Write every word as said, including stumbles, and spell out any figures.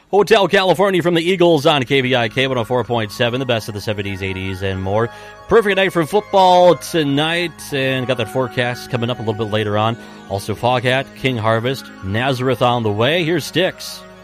Hotel California from the Eagles on K V I K one oh four point seven, the best of the seventies, eighties, and more. Perfect night for football tonight, and got that forecast coming up a little bit later on. Also, Foghat, King Harvest, Nazareth on the way. Here's Styx.